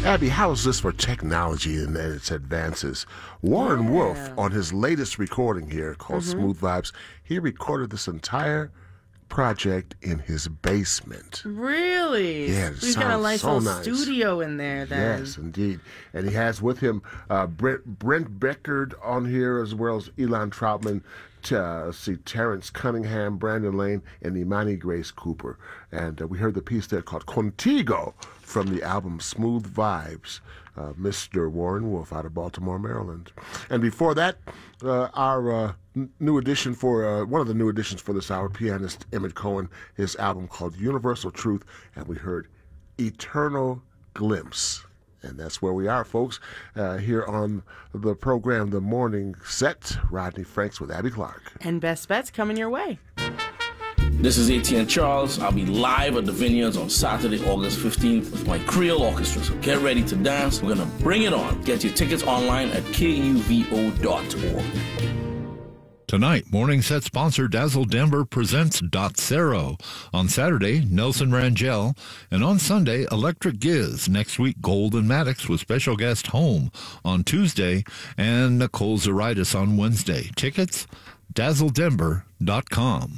Abby, how's this for technology and its advances? Warren Wolf, on his latest recording here called Smooth Vibes, he recorded this entire project in his basement. Really? Yeah, He's got a nice little studio in there then. Yes, indeed. And he has with him Brent Beckard on here, as well as Elon Troutman, Terrence Cunningham, Brandon Lane, and Imani Grace Cooper. And we heard the piece there called Contigo from the album Smooth Vibes, Mr. Warren Wolf out of Baltimore, Maryland. And before that, our new addition for one of the new additions for this hour, pianist Emmett Cohen, his album called Universal Truth, and we heard Eternal Glimpse. And that's where we are, folks, here on the program, The Morning Set. Rodney Franks with Abby Clark. And Best Bets coming your way. This is ATN Charles. I'll be live at the Vineyards on Saturday, August 15th with my Creole Orchestra. So get ready to dance. We're going to bring it on. Get your tickets online at kuvo.org. Tonight, Morning Set sponsor Dazzle Denver presents Dot Cero. On Saturday, Nelson Rangel. And on Sunday, Electric Giz. Next week, Golden Maddox with special guest Home on Tuesday. And Nicole Zaritis on Wednesday. Tickets, dazzledenver.com.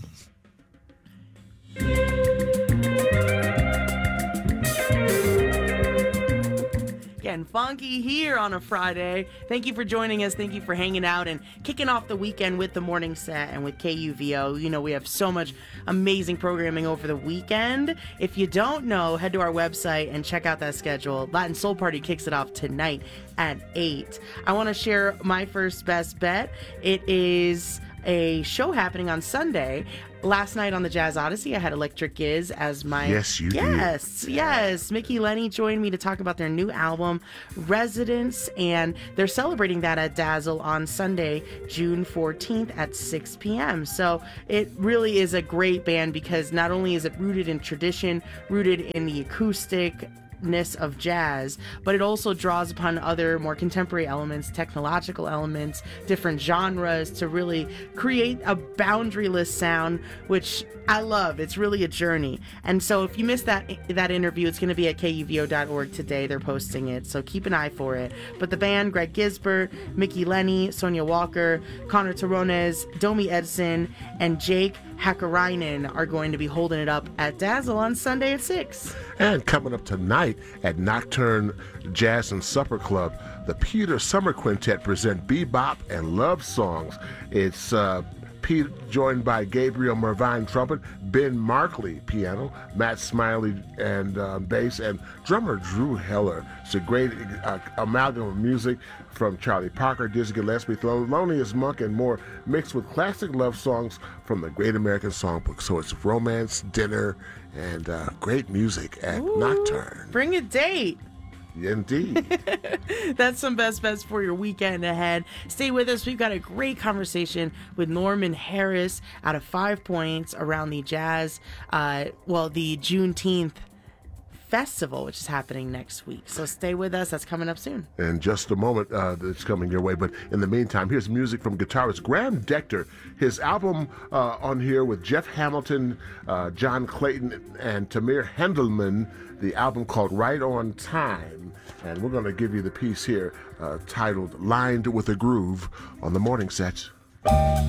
Getting funky here on a Friday. Thank you for joining us. Thank you for hanging out and kicking off the weekend with the Morning Set and with KUVO. You know, we have so much amazing programming over the weekend. If you don't know, head to our website and check out that schedule. Latin Soul Party kicks it off tonight at 8. I want to share my first best bet. It is a show happening on Sunday. Last night on the Jazz Odyssey, I had Electric Giz as my Yes, you guests. did. Yes, Mickey Lenny joined me to talk about their new album, Residence, and they're celebrating that at Dazzle on Sunday, June 14th at 6 p.m. So it really is a great band because not only is it rooted in tradition, rooted in the acoustic of jazz, but it also draws upon other more contemporary elements, technological elements, different genres to really create a boundaryless sound, which I love. It's really a journey. And so if you missed that interview, it's going to be at kuvo.org today. They're posting it, so keep an eye for it. But the band, Greg Gisbert, Mickey Lenny, Sonia Walker, Connor Tarones, Domi Edson, and Jake Hakarainen are going to be holding it up at Dazzle on Sunday at 6. And coming up tonight at Nocturne Jazz and Supper Club, the Peter Summer Quintet present bebop and love songs. It's Pete joined by Gabriel Mervine trumpet, Ben Markley piano, Matt Smiley and bass, and drummer Drew Heller. It's a great amalgam of music from Charlie Parker, Dizzy Gillespie, Thelonious Monk, and more, mixed with classic love songs from the Great American Songbook. So it's romance, dinner, and great music at Nocturne. Bring a date. Indeed. That's some best bets for your weekend ahead. Stay with us. We've got a great conversation with Norman Harris out of 5 Points around the jazz, the Juneteenth festival, which is happening next week. So stay with us. That's coming up soon. In just a moment, it's coming your way. But in the meantime, here's music from guitarist Graham Decter. His album on here with Jeff Hamilton, John Clayton, and Tamir Hendelman. The album called Right on Time. And we're going to give you the piece here titled Lined with a Groove on the Morning Set.